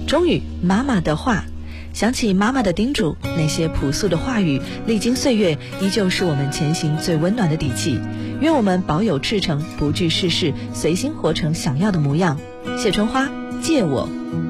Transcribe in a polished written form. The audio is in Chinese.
终于，妈妈的话。想起妈妈的叮嘱，那些朴素的话语，历经岁月，依旧是我们前行最温暖的底气。愿我们保有赤诚，不惧世事，随心活成想要的模样。谢春花，借我。